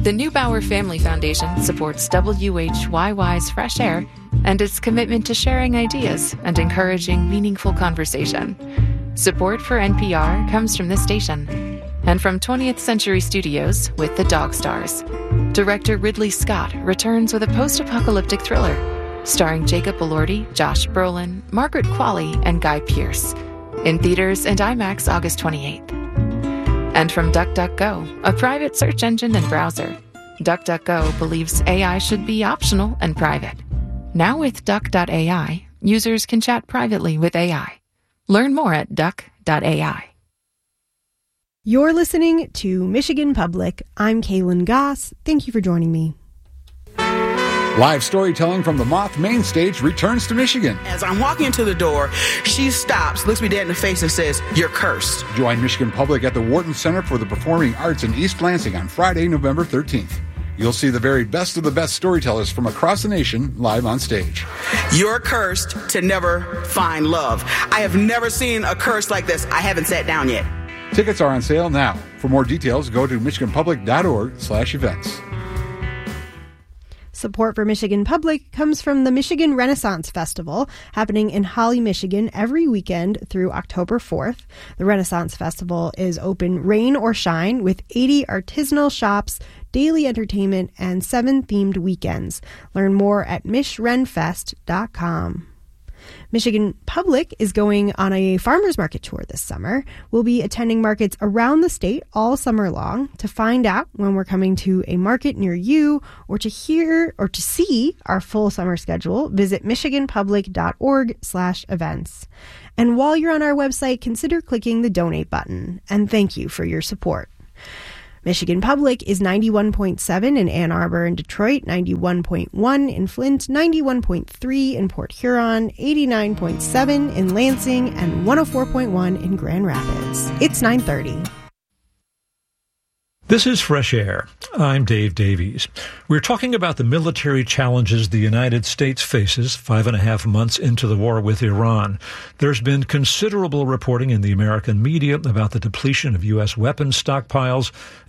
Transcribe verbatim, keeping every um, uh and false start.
The Neubauer Family Foundation supports W H Y Y's Fresh Air and its commitment to sharing ideas and encouraging meaningful conversation. Support for N P R comes from this station and from twentieth Century Studios with The Dog Stars. Director Ridley Scott returns with a post-apocalyptic thriller starring Jacob Elordi, Josh Brolin, Margaret Qualley, and Guy Pearce. In theaters and IMAX August twenty-eighth. And from DuckDuckGo, a private search engine and browser. DuckDuckGo believes A I should be optional and private. Now with Duck dot A I, users can chat privately with A I. Learn more at Duck dot A I. You're listening to Michigan Public. I'm Kaylin Goss. Thank you for joining me. Live storytelling from the Moth Main Stage returns to Michigan. As I'm walking into the door, she stops, looks me dead in the face, and says, "You're cursed." Join Michigan Public at the Wharton Center for the Performing Arts in East Lansing on Friday, November thirteenth. You'll see the very best of the best storytellers from across the nation live on stage. You're cursed to never find love. I have never seen a curse like this. I haven't sat down yet. Tickets are on sale now. For more details, go to michiganpublic.org slash events. Support for Michigan Public comes from the Michigan Renaissance Festival, happening in Holly, Michigan every weekend through October fourth. The Renaissance Festival is open rain or shine with eighty artisanal shops, daily entertainment, and seven themed weekends. Learn more at mish ren fest dot com. Michigan Public is going on a farmers market tour this summer. We'll be attending markets around the state all summer long. To find out when we're coming to a market near you, or to hear or to see our full summer schedule, visit michiganpublic.org slash events. And while you're on our website, consider clicking the donate button. And thank you for your support. Michigan Public is ninety-one point seven in Ann Arbor and Detroit, ninety-one point one in Flint, ninety-one point three in Port Huron, eighty-nine point seven in Lansing, and one oh four point one in Grand Rapids. It's nine thirty. This is Fresh Air. I'm Dave Davies. We're talking about the military challenges the United States faces five and a half months into the war with Iran. There's been considerable reporting in the American media about the depletion of U S weapons stockpiles